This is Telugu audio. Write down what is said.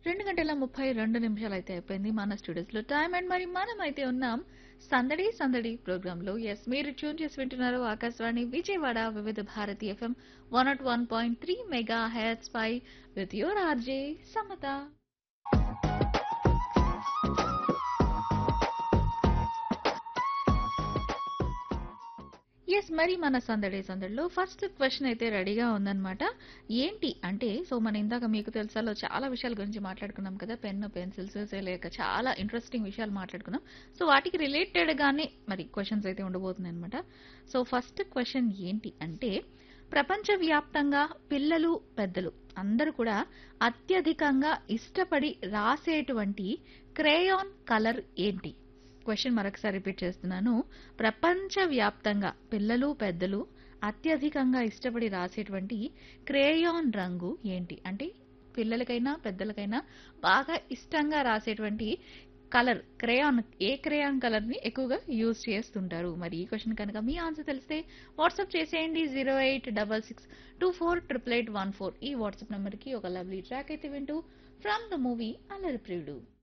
2 గంటల 32 నిమిషాలు అయితే అయిపోయింది మన స్టూడియోస్ లో టైం. అండ్ మరి మనం అయితే ఉన్నాం సందడి సందడి ప్రోగ్రామ్ లో. ఎస్, మీరు ట్యూన్ చేసి వింటున్నారు ఆకాశవాణి విజయవాడ వివిధ Bharati FM 101.3 mega hertz pi with your RJ Samata. Yes, మరి మన సందడి సందడిలో ఫస్ట్ క్వశ్చన్ అయితే రెడీగా ఉందన్నమాట. ఏంటి అంటే, సో మన ఇందాక మీకు తెలుసాలో చాలా విషయాల గురించి మాట్లాడుకున్నాం కదా, పెన్ను పెన్సిల్స్ లేక చాలా ఇంట్రెస్టింగ్ విషయాలు మాట్లాడుకున్నాం. సో వాటికి రిలేటెడ్ గానే మరి క్వశ్చన్స్ అయితే ఉండబోతున్నాయి అనమాట. సో ఫస్ట్ క్వశ్చన్ ఏంటి అంటే, ప్రపంచవ్యాప్తంగా పిల్లలు పెద్దలు అందరూ కూడా అత్యధికంగా ఇష్టపడి రాసేటువంటి క్రేయాన్ కలర్ ఏంటి? క్వశ్చన్ మరొకసారి రిపీట్ చేస్తున్నాను. ప్రపంచవ్యాప్తంగా పిల్లలు పెద్దలు అత్యధికంగా ఇష్టపడి రాసేటువంటి క్రేయాన్ రంగు ఏంటి? అంటే పిల్లలకైనా పెద్దలకైనా బాగా ఇష్టంగా రాసేటువంటి కలర్ క్రేయాన్, ఏ క్రేయాన్ కలర్ ని ఎక్కువగా యూజ్ చేస్తుంటారు? మరి ఈ క్వశ్చన్ కనుక మీ ఆన్సర్ తెలిస్తే వాట్సాప్ చేసేయండి 08662488814. ఈ వాట్సాప్ నంబర్ కి ఒక లవ్లీ ట్రాక్ అయితే వింటూ ఫ్రమ్ ద మూవీ అల్లరి ప్రియుడు.